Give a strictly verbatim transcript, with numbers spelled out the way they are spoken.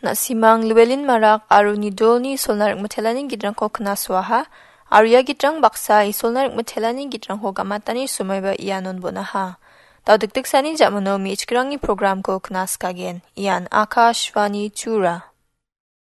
nasimang Llewellyn marak aru nidolni isolna rikmattelani gitrangko knaswaha aru ia gitrang baksa isolna rikmattelani gitrangko gamatani sumaiba ianon bonaha. Daw dikdiksani jamano mi ichgrangni programko knaskagen. Ian Akashvani Tura.